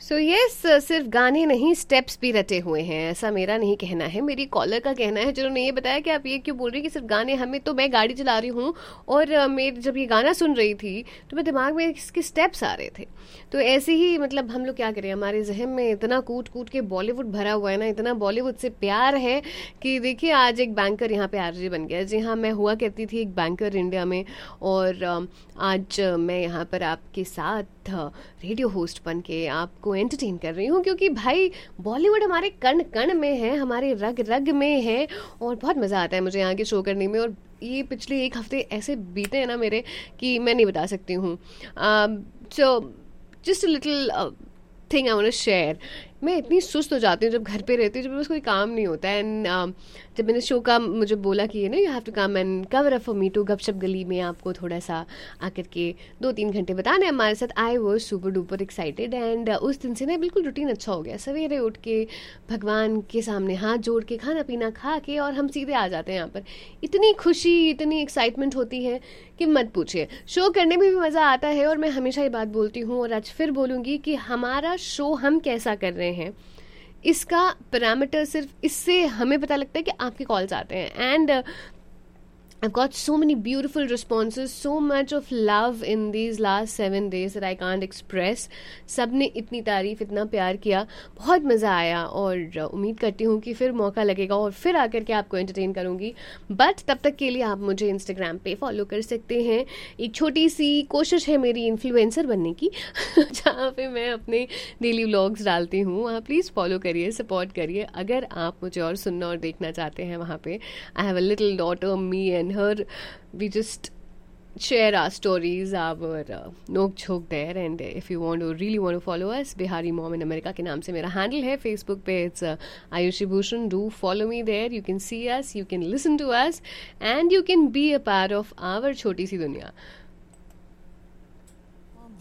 So yes, सिर्फ गाने नहीं स्टेप्स भी रटे हुए हैं, ऐसा मेरा नहीं कहना है, मेरी कॉलर का कहना है जिन्होंने ये बताया कि आप ये क्यों बोल रही हैं कि सिर्फ गाने। हमें तो, मैं गाड़ी चला रही हूँ और मैं जब ये गाना सुन रही थी तो मेरे दिमाग में इसके स्टेप्स आ रहे थे। तो ऐसे ही मतलब हम लोग क्या करें, हमारे जहन में इतना कूट कूट के बॉलीवुड भरा हुआ है ना, इतना बॉलीवुड से प्यार है कि देखिए आज एक बैंकर यहाँ पे आरजे बन गया। जी हाँ, मैं हुआ करती थी एक बैंकर इंडिया में, और आज मैं यहाँ पर आपके साथ रेडियो होस्ट बन के आपको एंटरटेन कर रही हूँ, क्योंकि भाई बॉलीवुड हमारे कण कण में है, हमारे रग रग में है, और बहुत मज़ा आता है मुझे यहाँ के शो करने में। और ये पिछले एक हफ्ते ऐसे बीते हैं ना मेरे कि मैं नहीं बता सकती हूँ। So just a little thing I want to share. मैं इतनी सुस्त हो जाती हूँ जब घर पे रहती हूँ, जब बस कोई काम नहीं होता है। एंड जब मैंने शो का मुझे बोला कि you have to come and cover up for me to गपशप गली में आपको थोड़ा सा आकर के 2-3 घंटे बताने हमारे साथ, I was super duper excited. And उस दिन से ना बिल्कुल रूटीन अच्छा हो गया। सवेरे उठ के भगवान के सामने हाथ जोड़ के खाना पीना खा के और हम सीधे आ जाते हैं यहाँ पर। इतनी खुशी, इतनी एक्साइटमेंट होती है कि मत पूछिए। शो करने में भी मज़ा आता है, और मैं हमेशा ये बात बोलती हूँ और आज फिर बोलूँगी कि हमारा शो हम कैसा कर रहे हैं, इसका पैरामीटर सिर्फ इससे हमें पता लगता है कि आपके कॉल्स आते हैं। And I've got so many beautiful responses, so much of love in these last 7 days that I can't express. सबने इतनी तारीफ, इतना प्यार किया, बहुत मज़ा आया, और उम्मीद करती हूँ कि फिर मौका लगेगा और फिर आकर के आपको एंटरटेन करूँगी। बट तब तक के लिए आप मुझे इंस्टाग्राम पे फॉलो कर सकते हैं। एक छोटी सी कोशिश है मेरी इन्फ्लुएंसर बनने की जहाँ पे मैं अपने डेली व्लॉग्स डालती हूँ। आप प्लीज़ फॉलो करिए, सपोर्ट करिए। अगर आप मुझे और सुनना और देखना चाहते हैं वहाँ पे, I have a little daughter, me and her, we just share our stories, our नोक झोंक there. And if you really want to follow us, Bihari mom in America के नाम से मेरा हैंडल है फेसबुक पे, it's Ayushi Bhushan. Do follow me there, you can see us, you can listen to us, and you can be a part of our छोटी सी दुनिया।